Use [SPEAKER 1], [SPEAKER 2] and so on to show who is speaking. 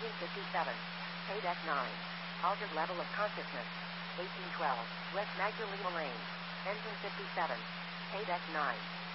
[SPEAKER 1] Engine 57. Paydeck 9. Altered level of consciousness. 1812. West Magdalena Lane. Engine 57. Paydeck 9.